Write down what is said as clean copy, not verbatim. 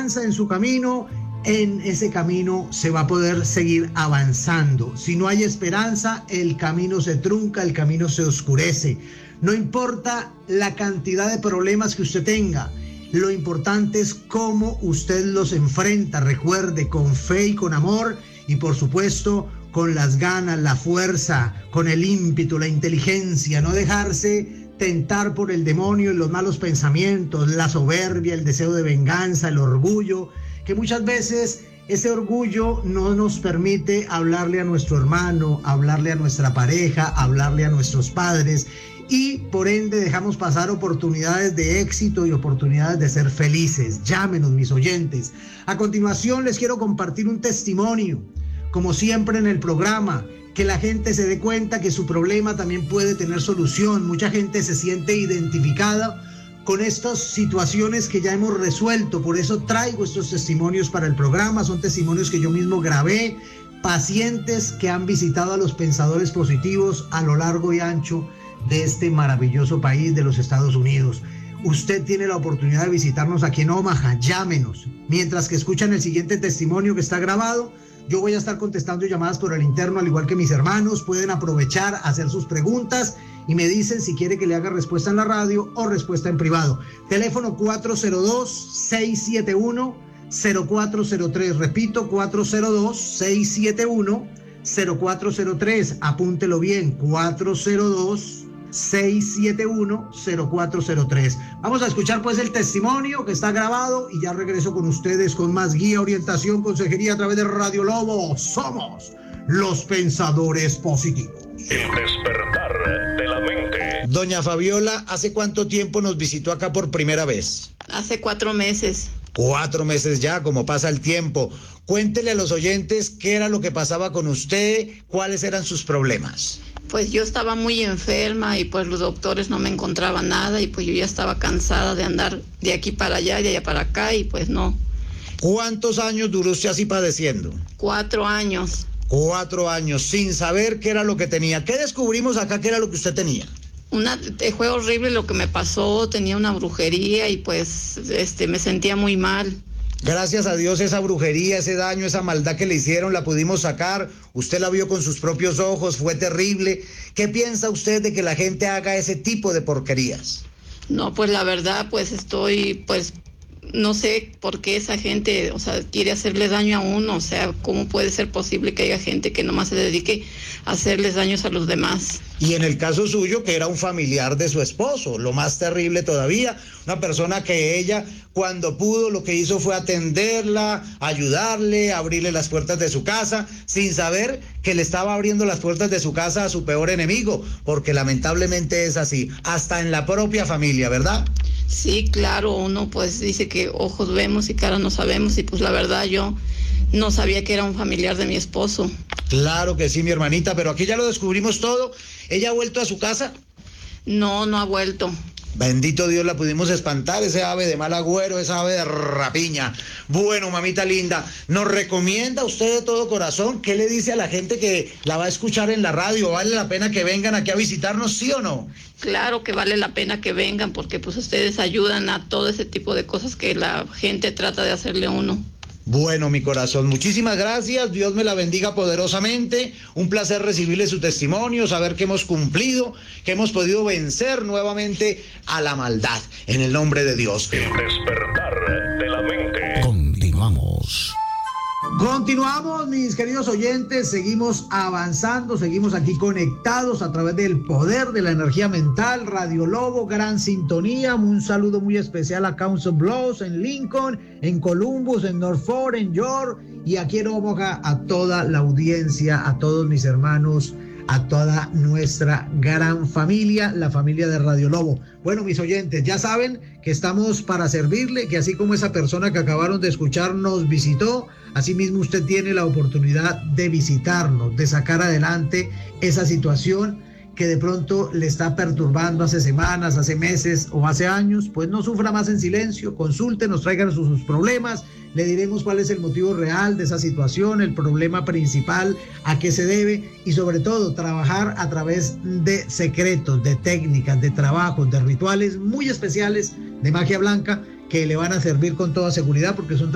esperanza en su camino, en ese camino se va a poder seguir avanzando. Si no hay esperanza, el camino se trunca, el camino se oscurece. No importa la cantidad de problemas que usted tenga, lo importante es cómo usted los enfrenta. Recuerde, con fe y con amor, y por supuesto con las ganas, la fuerza, con el ímpetu, la inteligencia. No dejarse tentar por el demonio y los malos pensamientos, la soberbia, el deseo de venganza, el orgullo, que muchas veces ese orgullo no nos permite hablarle a nuestro hermano, hablarle a nuestra pareja, hablarle a nuestros padres, y por ende dejamos pasar oportunidades de éxito y oportunidades de ser felices. Llámenos, mis oyentes. A continuación les quiero compartir un testimonio, como siempre en el programa, que la gente se dé cuenta que su problema también puede tener solución. Mucha gente se siente identificada con estas situaciones que ya hemos resuelto. Por eso traigo estos testimonios para el programa. Son testimonios que yo mismo grabé, pacientes que han visitado a los pensadores positivos a lo largo y ancho de este maravilloso país de los Estados Unidos. Usted tiene la oportunidad de visitarnos aquí en Omaha. Llámenos. Mientras que escuchan el siguiente testimonio que está grabado, yo voy a estar contestando llamadas por el interno, al igual que mis hermanos. Pueden aprovechar, hacer sus preguntas y me dicen si quiere que le haga respuesta en la radio o respuesta en privado. Teléfono 402-671-0403. Repito, 402-671-0403. Apúntelo bien, 402-671-0403. Vamos a escuchar pues el testimonio que está grabado y ya regreso con ustedes con más guía, orientación, consejería a través de Radio Lobo. Somos los pensadores positivos. El despertar de la mente. Doña Fabiola, ¿hace cuánto tiempo nos visitó acá por primera vez? Hace 4 meses. 4 meses ya, como pasa el tiempo. Cuéntele a los oyentes qué era lo que pasaba con usted, cuáles eran sus problemas. Pues yo estaba muy enferma y pues los doctores no me encontraban nada y pues yo ya estaba cansada de andar de aquí para allá y de allá para acá y pues no. ¿Cuántos años duró usted así padeciendo? 4 años. 4 años, sin saber qué era lo que tenía. ¿Qué descubrimos acá que era lo que usted tenía? Fue horrible lo que me pasó, tenía una brujería y pues me sentía muy mal. Gracias a Dios esa brujería, ese daño, esa maldad que le hicieron la pudimos sacar. Usted la vio con sus propios ojos, fue terrible. ¿Qué piensa usted de que la gente haga ese tipo de porquerías? No, pues la verdad, pues no sé por qué esa gente, quiere hacerle daño a uno. ¿Cómo puede ser posible que haya gente que nomás se dedique a hacerles daños a los demás? Y en el caso suyo, que era un familiar de su esposo, lo más terrible todavía, una persona que ella, cuando pudo, lo que hizo fue atenderla, ayudarle, abrirle las puertas de su casa, sin saber que le estaba abriendo las puertas de su casa a su peor enemigo, porque lamentablemente es así, hasta en la propia familia, ¿verdad? Sí, claro, uno pues dice que ojos vemos y cara no sabemos, y pues la verdad yo no sabía que era un familiar de mi esposo. Claro que sí, mi hermanita, pero aquí ya lo descubrimos todo. ¿Ella ha vuelto a su casa? No, no ha vuelto. Bendito Dios, la pudimos espantar, ese ave de mal agüero, esa ave de rapiña. Bueno, mamita linda, ¿nos recomienda usted de todo corazón? ¿Qué le dice a la gente que la va a escuchar en la radio? ¿Vale la pena que vengan aquí a visitarnos, sí o no? Claro que vale la pena que vengan, porque pues ustedes ayudan a todo ese tipo de cosas que la gente trata de hacerle a uno. Bueno, mi corazón, muchísimas gracias, Dios me la bendiga poderosamente, un placer recibirle su testimonio, saber que hemos cumplido, que hemos podido vencer nuevamente a la maldad, en el nombre de Dios. El despertar de la mente. Continuamos. Continuamos, mis queridos oyentes, seguimos avanzando, seguimos aquí conectados a través del poder de la energía mental. Radio Lobo, gran sintonía, un saludo muy especial a Council Bluffs, en Lincoln, en Columbus, en Norfolk, en York y aquí en Omaha, a toda la audiencia, a todos mis hermanos, a toda nuestra gran familia, la familia de Radio Lobo. Bueno, mis oyentes, ya saben que estamos para servirle, que así como esa persona que acabaron de escuchar nos visitó, asimismo usted tiene la oportunidad de visitarnos, de sacar adelante esa situación que de pronto le está perturbando hace semanas, hace meses o hace años. Pues no sufra más en silencio, consúltenos, tráiganos sus problemas, le diremos cuál es el motivo real de esa situación, el problema principal, a qué se debe y sobre todo trabajar a través de secretos, de técnicas, de trabajos, de rituales muy especiales de magia blanca que le van a servir con toda seguridad porque son